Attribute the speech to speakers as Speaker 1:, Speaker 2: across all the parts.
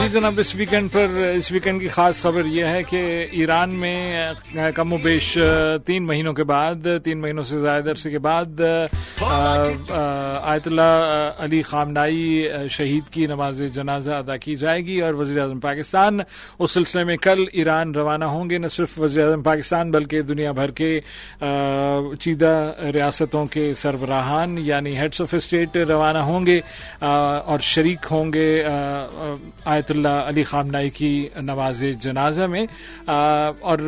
Speaker 1: جی جناب، اس ویکینڈ کی خاص خبر یہ ہے کہ ایران میں کم و بیش 3 مہینوں سے زائد عرصے کے بعد آیت اللہ علی خامنائی شہید کی نماز جنازہ ادا کی جائے گی اور وزیر اعظم پاکستان اس سلسلے میں کل ایران روانہ ہوں گے. نہ صرف وزیر اعظم پاکستان بلکہ دنیا بھر کے چیدہ ریاستوں کے سربراہان یعنی ہیڈز آف اسٹیٹ روانہ ہوں گے اور شریک ہوں گے آیت اللہ علی خامنائی کی نماز جنازہ میں. اور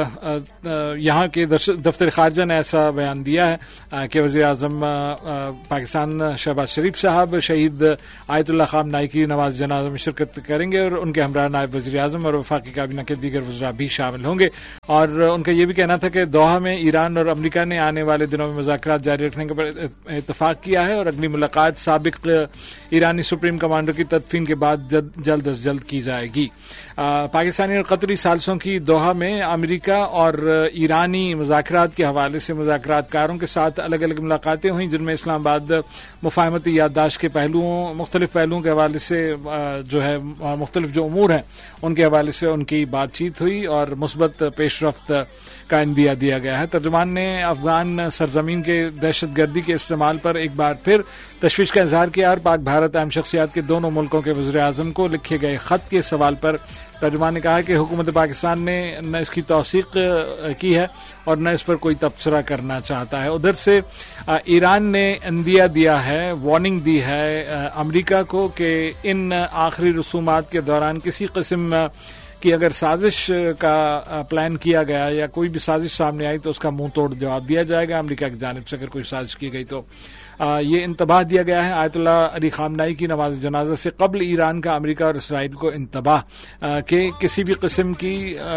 Speaker 1: یہاں کے دفتر خارجہ نے ایسا بیان دیا ہے کہ وزیر اعظم پاکستان شہباز شریف صاحب شہید آیت اللہ خامنائی کی نماز جنازہ میں شرکت کریں گے اور ان کے ہمراہ نائب وزیر اعظم اور وفاقی کابینہ کے دیگر وزراء بھی شامل ہوں گے. اور ان کا یہ بھی کہنا تھا کہ دوحہ میں ایران اور امریکہ نے آنے والے دنوں میں مذاکرات جاری رکھنے کے پر اتفاق کیا ہے اور اگلی ملاقات سابق ایرانی سپریم کمانڈر کی تدفین کے بعد جلد از جلد کی جائے گی. پاکستانی اور قطری ثالثوں کی دوحہ میں امریکہ اور ایرانی مذاکرات کے حوالے سے مذاکرات کاروں کے ساتھ الگ الگ ملاقاتیں ہوئیں جن میں اسلام آباد مفاہمتی یادداشت کے مختلف پہلوؤں کے حوالے سے جو ہے مختلف جو امور ہیں ان کے حوالے سے ان کی بات چیت ہوئی اور مثبت پیش رفت کا اندیہ دیا گیا ہے. ترجمان نے افغان سرزمین کے دہشت گردی کے استعمال پر ایک بار پھر تشویش کا اظہار کیا اور پاک بھارت اہم شخصیات کے دونوں ملکوں کے وزیر اعظم کو لکھے گئے خط کے سوال پر ترجمان نے کہا کہ حکومت پاکستان نے نہ اس کی توثیق کی ہے اور نہ اس پر کوئی تبصرہ کرنا چاہتا ہے. ادھر سے ایران نے اندیہ دیا ہے، وارننگ دی ہے امریکہ کو کہ ان آخری رسومات کے دوران کسی قسم کہ اگر سازش کا پلان کیا گیا یا کوئی بھی سازش سامنے آئی تو اس کا منہ توڑ جواب دیا جائے گا. امریکہ کی جانب سے اگر کوئی سازش کی گئی تو یہ انتباہ دیا گیا ہے. آیت اللہ علی خامنائی کی نماز جنازہ سے قبل ایران کا امریکہ اور اسرائیل کو انتباہ کہ کسی بھی قسم کی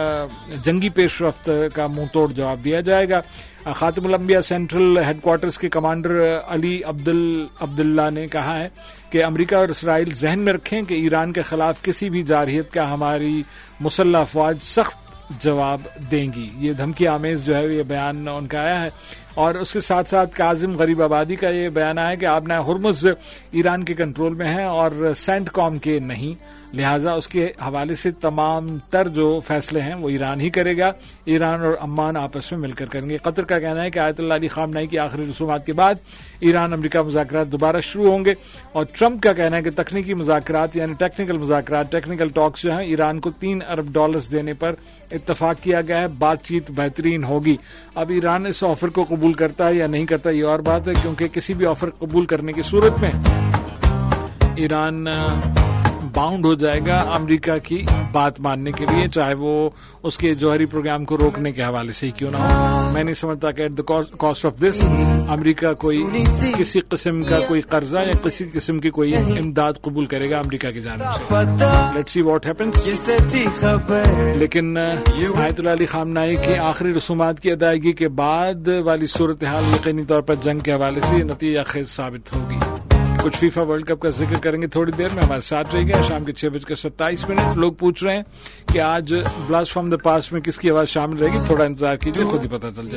Speaker 1: جنگی پیش رفت کا منہ توڑ جواب دیا جائے گا. خاتم الانبیاء سینٹرل ہیڈ کوارٹرز کے کمانڈر علی عبداللہ نے کہا ہے کہ امریکہ اور اسرائیل ذہن میں رکھیں کہ ایران کے خلاف کسی بھی جارحیت کا ہماری مسلح افواج سخت جواب دیں گی. یہ دھمکی آمیز جو ہے یہ بیان ان کا آیا ہے. اور اس کے ساتھ ساتھ کاظم غریب آبادی کا یہ بیان ہے کہ آبنہ ہرمز ایران کے کنٹرول میں ہے اور سینٹ کام کے نہیں، لہٰذا اس کے حوالے سے تمام تر جو فیصلے ہیں وہ ایران ہی کرے گا. ایران اور عمان آپس میں مل کر کریں گے. قطر کا کہنا ہے کہ آیت اللہ علی خامنائی کی آخری رسومات کے بعد ایران امریکہ مذاکرات دوبارہ شروع ہوں گے اور ٹرمپ کا کہنا ہے کہ تکنیکی مذاکرات یعنی ٹیکنیکل ٹاکس جو ہیں ایران کو $3 ارب دینے پر اتفاق کیا گیا ہے. بات چیت بہترین ہوگی. اب ایران اس آفر کو قبول کرتا ہے یا نہیں کرتا یہ اور بات ہے، کیونکہ کسی بھی آفر قبول کرنے کی صورت میں ایران باؤنڈ ہو جائے گا امریکہ کی بات ماننے کے لیے، چاہے وہ اس کے جوہری پروگرام کو روکنے کے حوالے سے ہی کیوں نہ ہو. میں نہیں سمجھتا کہ at the cost of this امریکہ کوئی کسی قسم کا کوئی قرضہ یا کسی قسم کی کوئی امداد قبول کرے گا امریکہ کی جانب سے. Let's see what happens. لیکن آیت اللہ علی خامنائی کی آخری رسومات کی ادائیگی کے بعد والی صورتحال یقینی طور پر جنگ کے حوالے سے نتیجہ خیز ثابت ہوگی. کچھ فیفا ورلڈ کپ کا ذکر کریں گے تھوڑی دیر میں. ہمارے ساتھ رہے گا شام کے 6:27. لوگ پوچھ رہے ہیں کہ آج بلاسٹ فرام دا پاسٹ میں کس کی آواز شامل رہے گی. تھوڑا انتظار کیجیے، خود ہی پتہ چل جائے.